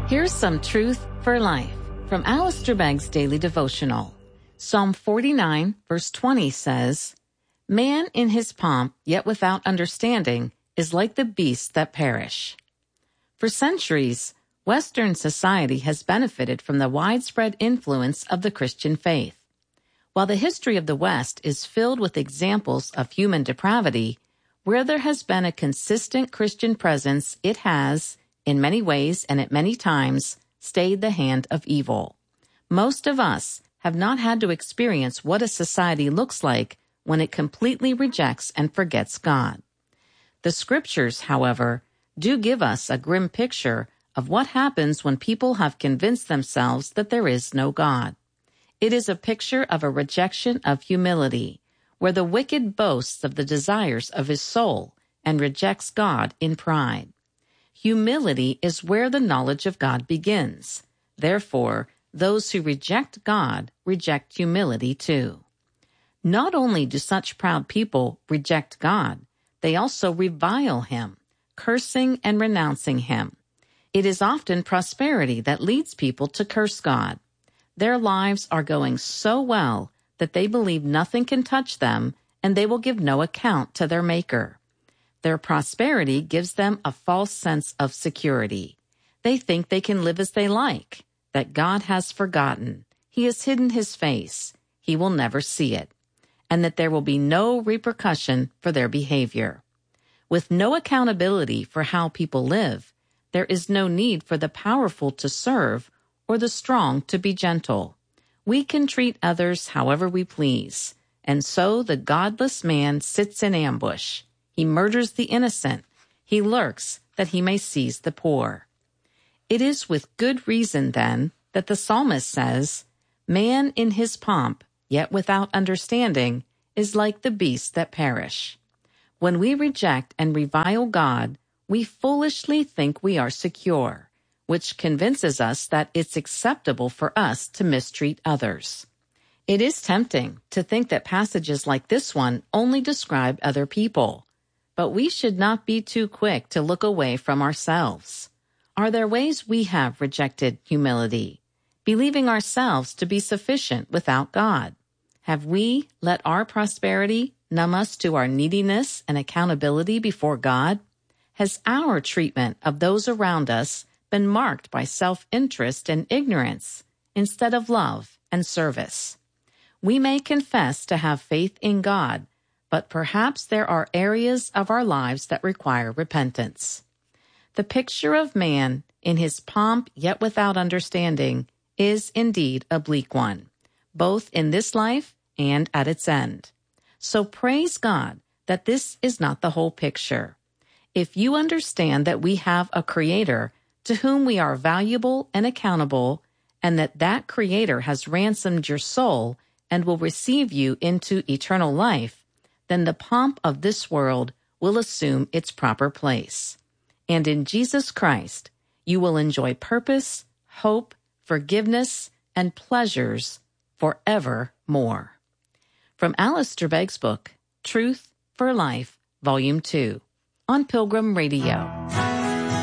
Here's some truth for life from Alistair Begg's Daily Devotional. Psalm 49, verse 20 says, "Man in his pomp, yet without understanding, is like the beasts that perish." For centuries, Western society has benefited from the widespread influence of the Christian faith. While the history of the West is filled with examples of human depravity, where there has been a consistent Christian presence, it has, in many ways and at many times, stayed the hand of evil. Most of us have not had to experience what a society looks like when it completely rejects and forgets God. The Scriptures, however, do give us a grim picture of what happens when people have convinced themselves that there is no God. It is a picture of a rejection of humility, where the wicked boasts of the desires of his soul and rejects God in pride. Humility is where the knowledge of God begins. Therefore, those who reject God reject humility too. Not only do such proud people reject God, they also revile him, cursing and renouncing him. It is often prosperity that leads people to curse God. Their lives are going so well that they believe nothing can touch them, and they will give no account to their Maker. Their prosperity gives them a false sense of security. They think they can live as they like, that God has forgotten. He has hidden his face. He will never see it, and that there will be no repercussion for their behavior. With no accountability for how people live, there is no need for the powerful to serve or the strong to be gentle. We can treat others however we please, and so the godless man sits in ambush. He murders the innocent. He lurks that he may seize the poor. It is with good reason, then, that the psalmist says, "Man in his pomp, yet without understanding, is like the beasts that perish." When we reject and revile God, we foolishly think we are secure, which convinces us that it's acceptable for us to mistreat others. It is tempting to think that passages like this one only describe other people, but we should not be too quick to look away from ourselves. Are there ways we have rejected humility, believing ourselves to be sufficient without God? Have we let our prosperity numb us to our neediness and accountability before God? Has our treatment of those around us been marked by self-interest and ignorance instead of love and service? We may confess to have faith in God, but perhaps there are areas of our lives that require repentance. The picture of man in his pomp yet without understanding is indeed a bleak one, both in this life and at its end. So praise God that this is not the whole picture. If you understand that we have a Creator to whom we are valuable and accountable, and that Creator has ransomed your soul and will receive you into eternal life, then the pomp of this world will assume its proper place. And in Jesus Christ, you will enjoy purpose, hope, forgiveness, and pleasures forevermore. From Alistair Begg's book, Truth for Life, Volume 2, on Pilgrim Radio.